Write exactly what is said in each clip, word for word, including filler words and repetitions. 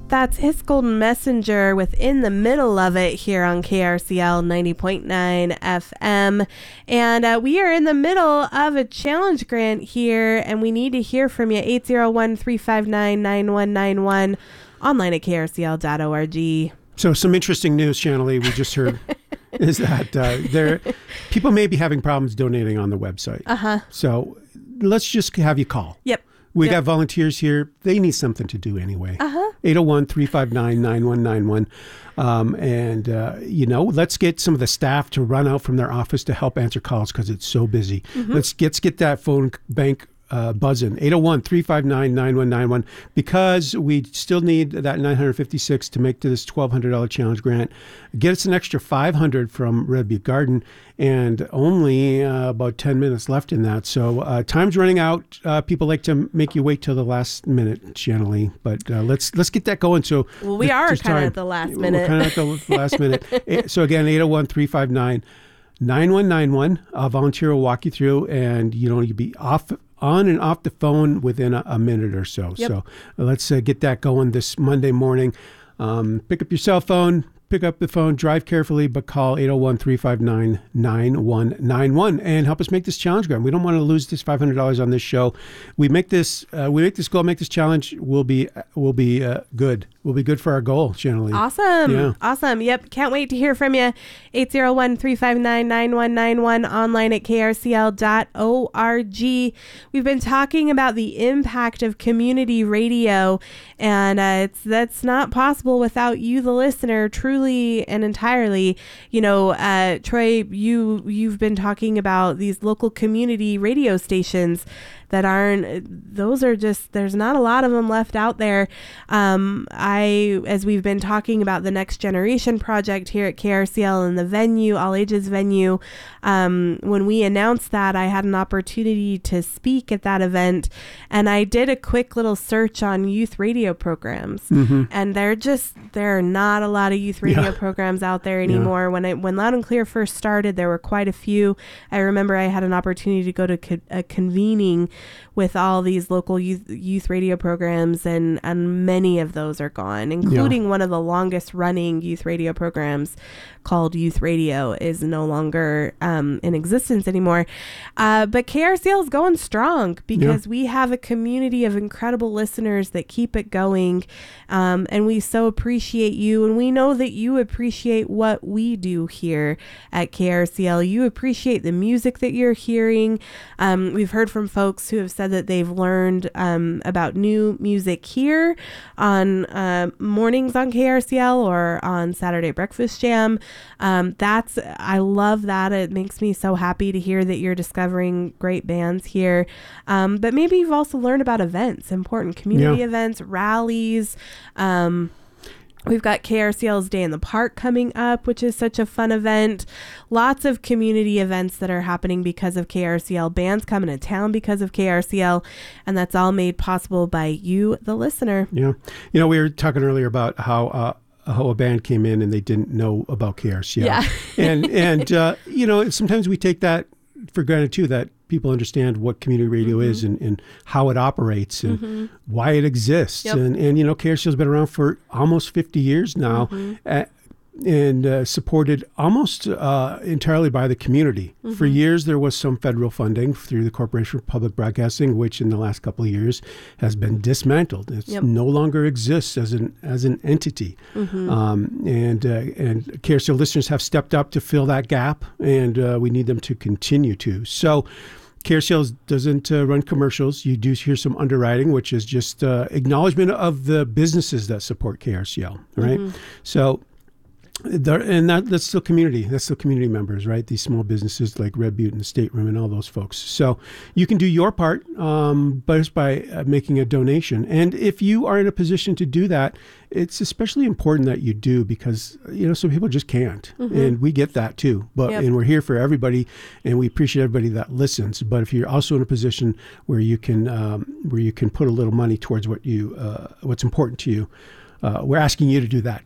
that's His Golden Messenger within the middle of it here on K R C L ninety point nine F M. And uh, we are in the middle of a challenge grant here, and we need to hear from you. eight zero one, three five nine, nine one nine one, online at K R C L dot org. So some interesting news, Shanley, we just heard is that uh, there people may be having problems donating on the website. Uh-huh. So let's just have you call. Yep. We yep. got volunteers here. They need something to do anyway. Uh-huh. eight oh one, three five nine, nine one nine one. Um, and, uh, you know, let's get some of the staff to run out from their office to help answer calls because it's so busy. Mm-hmm. Let's, let's get that phone bank Uh, buzzing. eight oh one, three five nine, nine one nine one, because we still need that nine hundred fifty-six to make to this twelve hundred dollars challenge grant. Get us an extra five hundred dollars from Red Butte Garden, and only uh, about ten minutes left in that. So uh, time's running out. Uh, people like to make you wait till the last minute, generally, but uh, let's let's get that going. So well, we are kind of at the last minute. We're kind of at the last minute. So again, eight oh one, three five nine, nine one nine one. A volunteer will walk you through, and you know you'll be off. on and off the phone within a, a minute or so. Yep. So uh, let's uh, get that going this Monday morning. Um, pick up your cell phone, pick up the phone, drive carefully, but call eight oh one, three five nine, nine one nine one and help us make this challenge grant. We don't want to lose this five hundred dollars on this show. We make this, uh, we make this goal, make this challenge. We'll be, we'll be uh, good. We'll be good for our goal, generally. Awesome. Yeah. Awesome. Yep. Can't wait to hear from you. eight zero one, three five nine, nine one nine one, online at K R C L dot org. We've been talking about the impact of community radio, and uh, it's that's not possible without you, the listener, truly and entirely. You know, uh, Troy, you, you've been talking about these local community radio stations that aren't, those are just, there's not a lot of them left out there. Um, I, as we've been talking about the Next Generation Project here at K R C L and the venue, all ages venue, um, when we announced that, I had an opportunity to speak at that event, and I did a quick little search on youth radio programs, mm-hmm. and there just, there are not a lot of youth radio yeah. programs out there anymore. Yeah. When I, when Loud and Clear first started, there were quite a few. I remember I had an opportunity to go to co- a convening with all these local youth youth radio programs, and, and many of those are gone, including yeah. one of the longest running youth radio programs called Youth Radio is no longer um, in existence anymore. Uh, but K R C L is going strong because yeah. we have a community of incredible listeners that keep it going. Um, and we so appreciate you. And we know that you appreciate what we do here at K R C L. You appreciate the music that you're hearing. Um, we've heard from folks who have said that they've learned um, about new music here on uh, mornings on K R C L or on Saturday Breakfast Jam. Um, that's, I love that. It makes me so happy to hear that you're discovering great bands here. Um, but maybe you've also learned about events, important community yeah. events, rallies. Um, We've got K R C L's Day in the Park coming up, which is such a fun event. Lots of community events that are happening because of K R C L. Bands coming to town because of K R C L. And that's all made possible by you, the listener. Yeah. You know, we were talking earlier about how uh, how a band came in and they didn't know about K R C L. Yeah. and, and uh, you know, sometimes we take that for granted, too, that people understand what community radio mm-hmm. is and, and how it operates and mm-hmm. why it exists. Yep. And, and, you know, K R C L has been around for almost fifty years now mm-hmm. at, and uh, supported almost uh, entirely by the community. Mm-hmm. For years, there was some federal funding through the Corporation for Public Broadcasting, which in the last couple of years has been dismantled. It yep. no longer exists as an as an entity. Mm-hmm. Um, and uh, and K R C L listeners have stepped up to fill that gap, and uh, we need them to continue to. So K R C L doesn't uh, run commercials. You do hear some underwriting, which is just uh, acknowledgement of the businesses that support K R C L, right? Mm-hmm. So There, and that, that's still community. That's still community members, right? These small businesses like Red Butte and the State Room and all those folks. So you can do your part, um, but it's by uh, making a donation. And if you are in a position to do that, it's especially important that you do because, you know, some people just can't. Mm-hmm. And we get that too. But yep. And we're here for everybody, and we appreciate everybody that listens. But if you're also in a position where you can um, where you can put a little money towards what you uh, what's important to you, uh, we're asking you to do that too.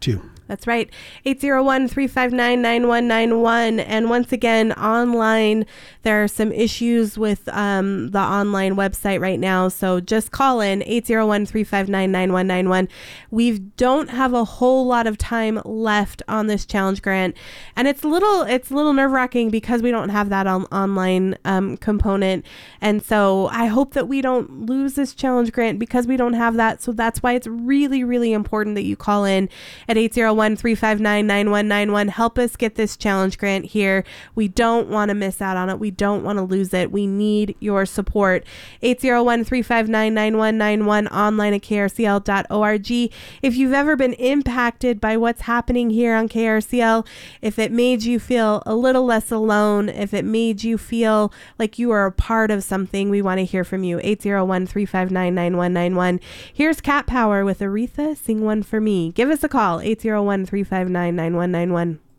That's right. eight zero one, three five nine, nine one nine one. And once again, online, there are some issues with um, the online website right now. So just call in eight zero one, three five nine, nine one nine one. We don't have a whole lot of time left on this challenge grant. And it's a little, it's a little nerve wracking because we don't have that on, online um, component. And so I hope that we don't lose this challenge grant because we don't have that. So that's why it's really, really important that you call in at eight zero one, three five nine, nine one nine one. Help us get this challenge grant here. We don't want to miss out on it. We don't want to lose it. We need your support. eight zero one, three five nine, nine one nine one, online at K R C L dot org. If you've ever been impacted by what's happening here on K R C L, if it made you feel a little less alone, if it made you feel like you are a part of something, we want to hear from you. eight zero one, three five nine, nine one nine one. Here's Cat Power with Aretha, Sing One For Me. Give us a call, eight zero one, three five nine, nine one nine one.